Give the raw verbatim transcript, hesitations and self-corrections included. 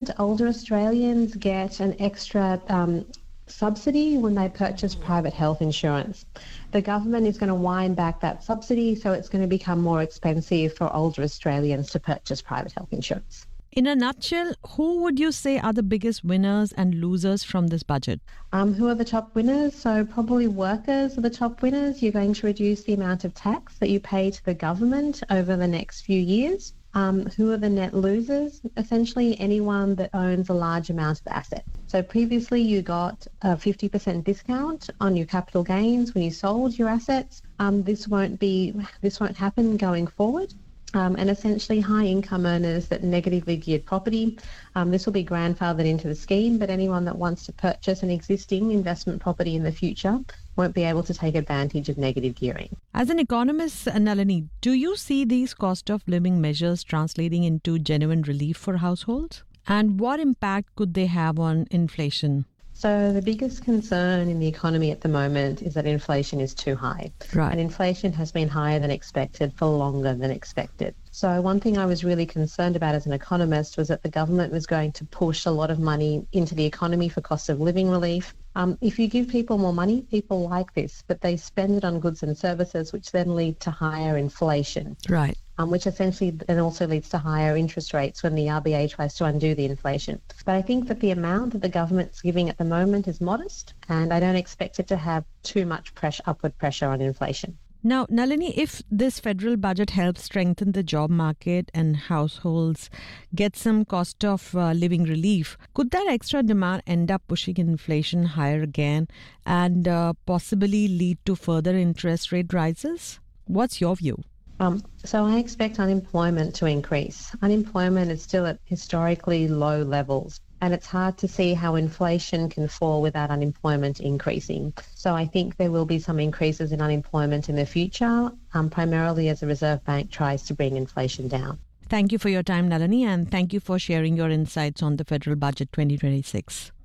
moment, older Australians get an extra um, subsidy when they purchase private health insurance. The government is going to wind back that subsidy, so it's going to become more expensive for older Australians to purchase private health insurance. In a nutshell, who would you say are the biggest winners and losers from this budget? Um, who are the top winners? So probably workers are the top winners. You're going to reduce the amount of tax that you pay to the government over the next few years. Um, who are the net losers? Essentially anyone that owns a large amount of assets. So previously you got a fifty percent discount on your capital gains when you sold your assets. Um, this won't be, this won't happen going forward. Um, and essentially high income earners that negatively geared property. Um, this will be grandfathered into the scheme, but anyone that wants to purchase an existing investment property in the future won't be able to take advantage of negative gearing. As an economist, Nalini, do you see these cost of living measures translating into genuine relief for households? And what impact could they have on inflation? So the biggest concern in the economy at the moment is that inflation is too high. Right. And inflation has been higher than expected for longer than expected. So one thing I was really concerned about as an economist was that the government was going to push a lot of money into the economy for cost of living relief. Um, if you give people more money, people like this, but they spend it on goods and services, which then lead to higher inflation. Right. Um, which essentially then also leads to higher interest rates when the R B A tries to undo the inflation. But I think that the amount that the government's giving at the moment is modest, and I don't expect it to have too much pressure, upward pressure on inflation. Now, Nalini, if this federal budget helps strengthen the job market and households get some cost of uh, living relief, could that extra demand end up pushing inflation higher again and uh, possibly lead to further interest rate rises? What's your view? Um, so I expect unemployment to increase. Unemployment is still at historically low levels, and it's hard to see how inflation can fall without unemployment increasing. So I think there will be some increases in unemployment in the future, um, primarily as the Reserve Bank tries to bring inflation down. Thank you for your time, Nalini, and thank you for sharing your insights on the federal budget twenty twenty-six.